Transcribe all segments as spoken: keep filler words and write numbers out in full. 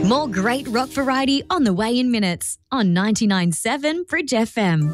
More great rock variety on the way in minutes on ninety-nine point seven Bridge F M.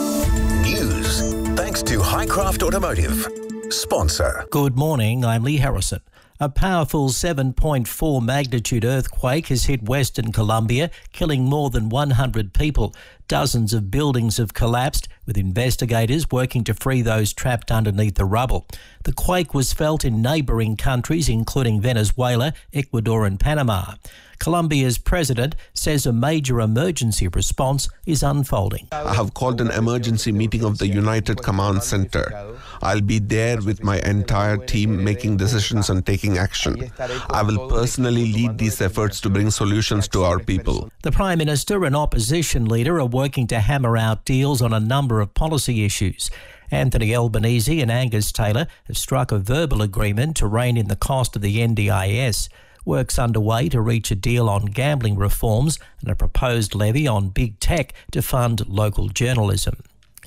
News thanks to Highcraft Automotive. Sponsor. Good morning, I'm Lee Harrison. A powerful seven point four magnitude earthquake has hit Western Colombia, killing more than one hundred people. Dozens of buildings have collapsed, with investigators working to free those trapped underneath the rubble. The quake was felt in neighbouring countries, including Venezuela, Ecuador and Panama. Colombia's president says a major emergency response is unfolding. I have called an emergency meeting of the United Command Center. I'll be there with my entire team making decisions and taking action. I will personally lead these efforts to bring solutions to our people. The Prime Minister and opposition leader are working to hammer out deals on a number of policy issues. Anthony Albanese and Angus Taylor have struck a verbal agreement to rein in the cost of the N D I S. Work's underway to reach a deal on gambling reforms and a proposed levy on big tech to fund local journalism.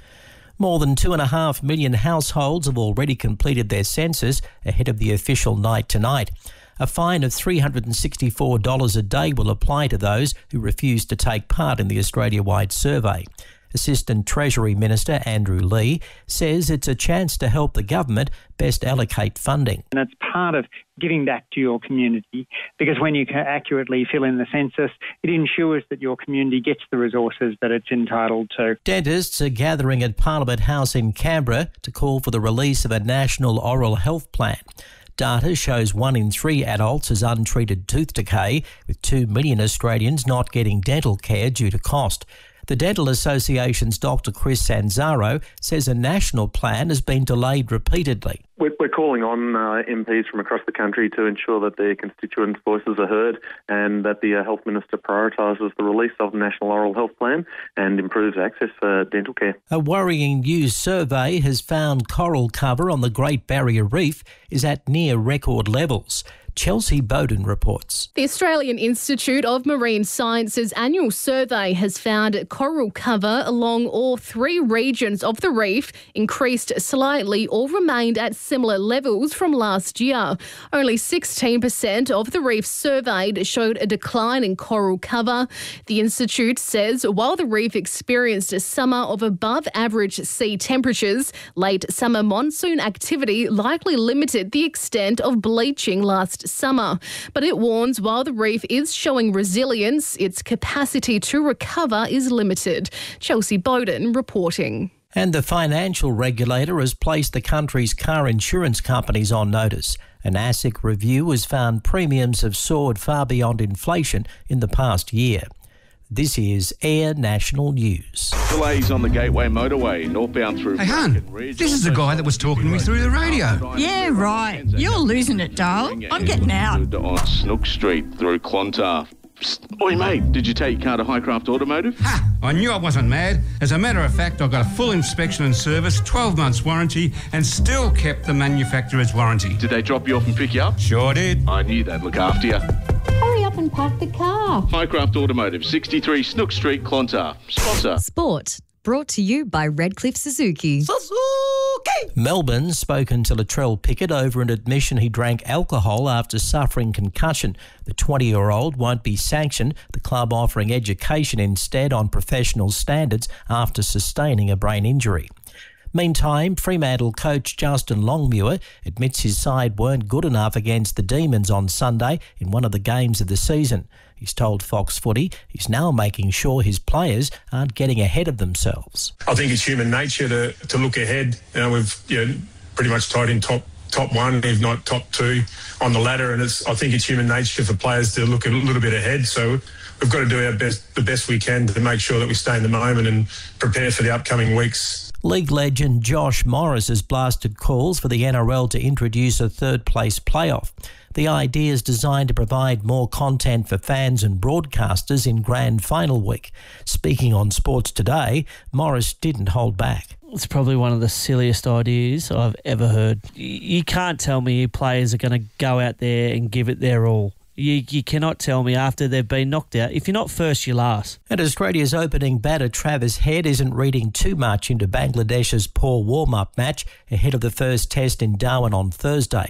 More than two and a half million households have already completed their census ahead of the official night tonight. A fine of three hundred sixty-four dollars a day will apply to those who refuse to take part in the Australia-wide survey. Assistant Treasury Minister Andrew Lee says it's a chance to help the government best allocate funding. And it's part of giving back to your community, because when you can accurately fill in the census, it ensures that your community gets the resources that it's entitled to. Dentists are gathering at Parliament House in Canberra to call for the release of a national oral health plan. Data shows one in three adults has untreated tooth decay, with two million Australians not getting dental care due to cost. The Dental Association's Doctor Chris Sanzaro says a national plan has been delayed repeatedly. We're calling on uh, M Ps from across the country to ensure that their constituents' voices are heard and that the uh, Health Minister prioritises the release of the National Oral Health Plan and improves access for dental care. A worrying new survey has found coral cover on the Great Barrier Reef is at near record levels. Chelsea Bowden reports. The Australian Institute of Marine Science's annual survey has found coral cover along all three regions of the reef increased slightly or remained at similar levels from last year. Only sixteen percent of the reef surveyed showed a decline in coral cover. The Institute says while the reef experienced a summer of above average sea temperatures, late summer monsoon activity likely limited the extent of bleaching last summer. But it warns while the reef is showing resilience, its capacity to recover is limited. Chelsea Bowden reporting. And the financial regulator has placed the country's car insurance companies on notice. An ASIC review has found premiums have soared far beyond inflation in the past year. This is Air National News. Delays on the Gateway Motorway, northbound through... Hey, hun, this is the guy that was talking to me through the radio. Yeah, right. You're losing it, darling. I'm getting out. On Snook Street through Clontarf. Oi, mate, did you take your car to Highcraft Automotive? Ha! I knew I wasn't mad. As a matter of fact, I got a full inspection and service, twelve months warranty, and still kept the manufacturer's warranty. Did they drop you off and pick you up? Sure did. I knew they'd look after you. Hurry up and park the car. Highcraft Automotive, sixty-three Snook Street, Clontarf. Sponsor. Sport, brought to you by Redcliffe Suzuki. Suzuki! Melbourne's spoken to Latrell Pickett over an admission he drank alcohol after suffering concussion. The twenty-year-old won't be sanctioned, the club offering education instead on professional standards after sustaining a brain injury. Meantime, Fremantle coach Justin Longmuir admits his side weren't good enough against the Demons on Sunday in one of the games of the season. He's told Fox Footy he's now making sure his players aren't getting ahead of themselves. I think it's human nature to, to look ahead. You know, we've you know, pretty much tied in top top one, if not top two on the ladder, and it's I think it's human nature for players to look a little bit ahead. So we've got to do our best, the best we can to make sure that we stay in the moment and prepare for the upcoming weeks. League legend Josh Morris has blasted calls for the N R L to introduce a third-place playoff. The idea is designed to provide more content for fans and broadcasters in grand final week. Speaking on Sports Today, Morris didn't hold back. It's probably one of the silliest ideas I've ever heard. You can't tell me players are going to go out there and give it their all. You, you cannot tell me after they've been knocked out. If you're not first, you're last. And Australia's opening batter Travis Head isn't reading too much into Bangladesh's poor warm-up match ahead of the first test in Darwin on Thursday. The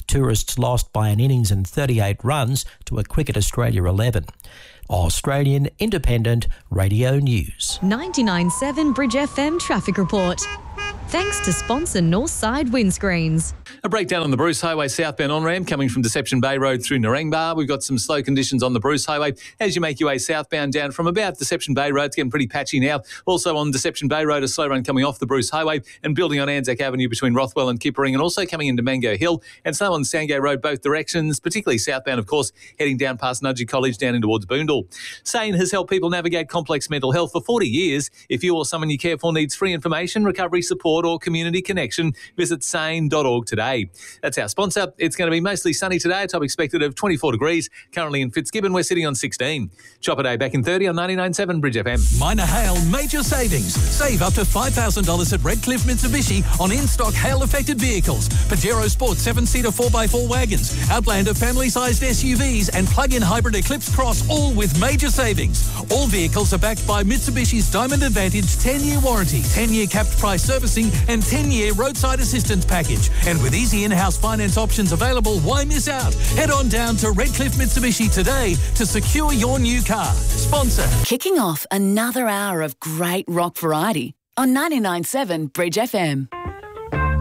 The Tourists lost by an innings and thirty-eight runs to a Cricket Australia eleven. Australian Independent Radio News. ninety-nine point seven Bridge F M Traffic Report. Thanks to sponsor Northside Windscreens. A breakdown on the Bruce Highway southbound on-ramp coming from Deception Bay Road through Narangba. We've got some slow conditions on the Bruce Highway as you make your way southbound down from about Deception Bay Road. It's getting pretty patchy now. Also on Deception Bay Road, a slow run coming off the Bruce Highway and building on Anzac Avenue between Rothwell and Kippering, and also coming into Mango Hill and slow on Sangay Road both directions, particularly southbound, of course, heading down past Nudgee College down in towards Boondall. SANE has helped people navigate complex mental health for forty years. If you or someone you care for needs free information, recovery support or community connection, visit sane dot org today. That's our sponsor. It's going to be mostly sunny today, a top expected of twenty-four degrees. Currently in Fitzgibbon, we're sitting on sixteen. Chopper Day back in thirty on ninety-nine point seven Bridge F M. Minor hail major savings. Save up to five thousand dollars at Redcliffe Mitsubishi on in-stock hail-affected vehicles. Pajero Sport seven-seater four by four wagons, Outlander family-sized S U Vs and plug-in hybrid Eclipse Cross, all with major savings. All vehicles are backed by Mitsubishi's Diamond Advantage ten-year warranty, ten-year capped price servicing and ten-year roadside assistance package. And with easy in-house finance options available, why miss out? Head on down to Redcliffe Mitsubishi today to secure your new car. Sponsor. Kicking off another hour of great rock variety on ninety-nine point seven Bridge F M.